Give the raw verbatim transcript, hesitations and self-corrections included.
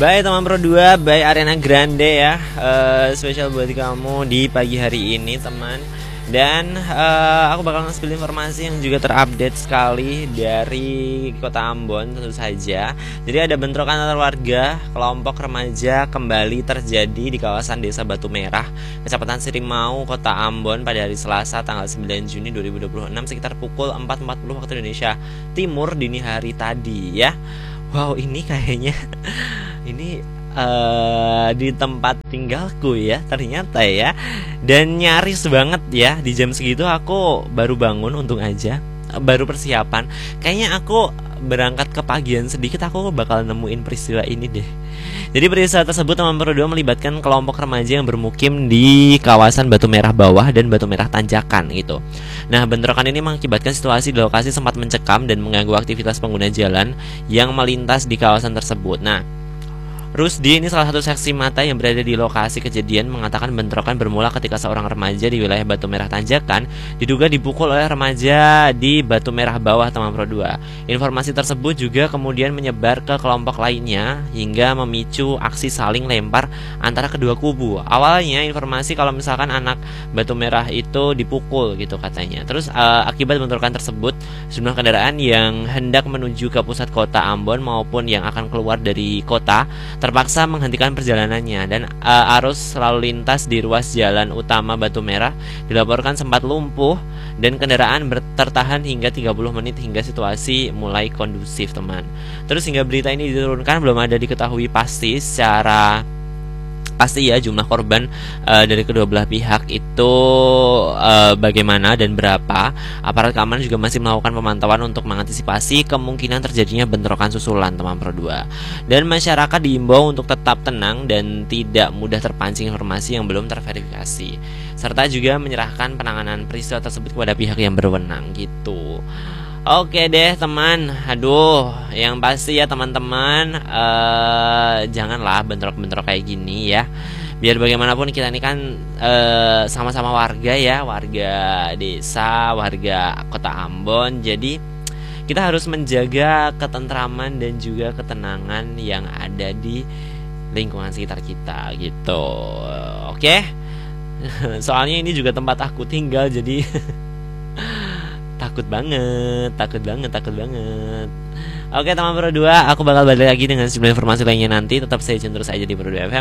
Baik teman Pro dua, by Ariana Grande ya, uh, spesial buat kamu di pagi hari ini teman. Dan uh, aku bakal nge-spill informasi yang juga terupdate sekali dari Kota Ambon tentu saja. Jadi ada bentrokan antar warga, kelompok remaja kembali terjadi di kawasan Desa Batu Merah, Kecamatan Sirimau, Kota Ambon pada hari Selasa tanggal sembilan Juni dua ribu dua puluh enam sekitar pukul empat empat puluh waktu Indonesia Timur dini hari tadi ya. Wow, ini kayaknya ini uh, di tempat tinggalku ya ternyata ya. Dan nyaris banget ya, di jam segitu aku baru bangun, untung aja baru persiapan. Kayaknya aku berangkat ke pagian sedikit, aku bakal nemuin peristiwa ini deh. Jadi peristiwa tersebut teman Pro dua melibatkan kelompok remaja yang bermukim di kawasan Batu Merah Bawah dan Batu Merah Tanjakan gitu. Nah, bentrokan ini mengakibatkan situasi di lokasi sempat mencekam dan mengganggu aktivitas pengguna jalan yang melintas di kawasan tersebut. Nah, Rusdi, ini salah satu saksi mata yang berada di lokasi kejadian, mengatakan bentrokan bermula ketika seorang remaja di wilayah Batu Merah Tanjakan diduga dipukul oleh remaja di Batu Merah Bawah teman Pro dua. Informasi tersebut juga kemudian menyebar ke kelompok lainnya hingga memicu aksi saling lempar antara kedua kubu. Awalnya informasi kalau misalkan anak Batu Merah itu dipukul gitu katanya. Terus uh, akibat bentrokan tersebut, sejumlah kendaraan yang hendak menuju ke pusat kota Ambon maupun yang akan keluar dari kota terpaksa menghentikan perjalanannya, dan uh, arus lalu lintas di ruas jalan utama Batu Merah dilaporkan sempat lumpuh dan kendaraan bertahan hingga tiga puluh menit hingga situasi mulai kondusif teman. Terus hingga berita ini diturunkan belum ada diketahui pasti secara pasti ya jumlah korban uh, dari kedua belah pihak itu uh, bagaimana dan berapa. Aparat keamanan juga masih melakukan pemantauan untuk mengantisipasi kemungkinan terjadinya bentrokan susulan teman Pro dua. Dan masyarakat diimbau untuk tetap tenang dan tidak mudah terpancing informasi yang belum terverifikasi, serta juga menyerahkan penanganan peristiwa tersebut kepada pihak yang berwenang gitu. Oke deh teman, aduh, yang pasti ya teman-teman, uh, janganlah bentrok-bentrok kayak gini ya. Biar bagaimanapun kita ini kan uh, sama-sama warga ya, warga desa, warga Kota Ambon. Jadi kita harus menjaga ketentraman dan juga ketenangan yang ada di lingkungan sekitar kita gitu. Oke, soalnya ini juga tempat aku tinggal, jadi takut banget, takut banget, takut banget. Oke teman Pro dua, aku bakal balik lagi dengan sejumlah informasi lainnya nanti. Tetap stay tune terus aja di Pro dua F M.